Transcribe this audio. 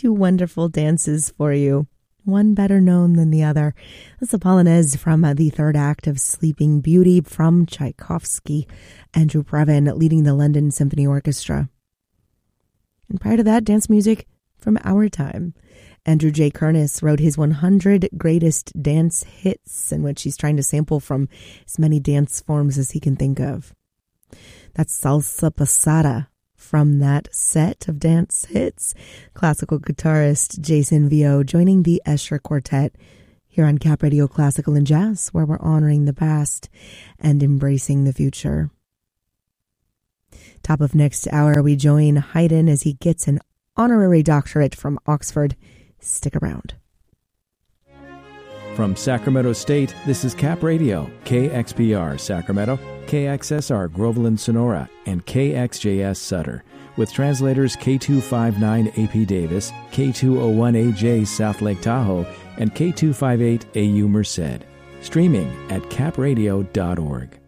Two wonderful dances for you, one better known than the other. That's a Polonaise from the third act of Sleeping Beauty from Tchaikovsky, Andrew Previn leading the London Symphony Orchestra. And prior to that, dance music from our time. Andrew J. Kernis wrote his 100 Greatest Dance Hits, in which he's trying to sample from as many dance forms as he can think of. That's Salsa Pasada from that set of dance hits. Classical guitarist Jason Vio joining the Escher Quartet here on Cap Radio Classical and Jazz, where we're honoring the past and embracing the future. Top of next hour, we join Haydn as he gets an honorary doctorate from Oxford. Stick around. From Sacramento State, this is Cap Radio, KXPR Sacramento, KXSR Groveland Sonora, and KXJS Sutter, with translators K259 AP Davis, K201AJ South Lake Tahoe, and K258 AU Merced. Streaming at capradio.org.